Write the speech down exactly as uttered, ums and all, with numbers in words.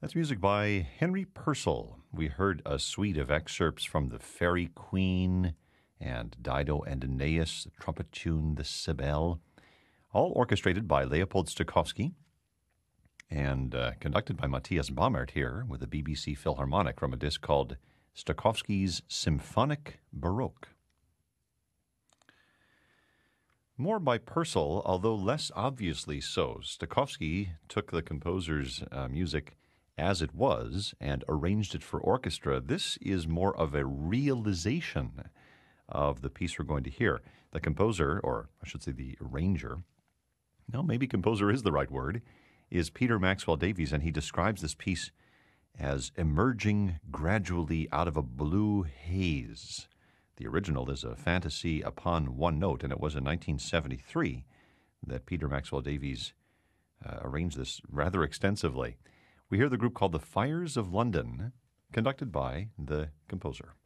That's music by Henry Purcell. We heard a suite of excerpts from The Fairy Queen and Dido and Aeneas, the trumpet tune, The Cybele, all orchestrated by Leopold Stokowski and uh, conducted by Matthias Baumert here with the B B C Philharmonic from a disc called Stokowski's Symphonic Baroque. More by Purcell, although less obviously so. Stokowski took the composer's uh, music as it was and arranged it for orchestra. This is more of a realization of the piece we're going to hear. The composer, or I should say the arranger, no, maybe composer is the right word, is Peter Maxwell Davies, and he describes this piece as emerging gradually out of a blue haze. The original is a fantasy upon one note, and it was in nineteen seventy-three that Peter Maxwell Davies uh, arranged this rather extensively. We hear the group called the Fires of London, conducted by the composer.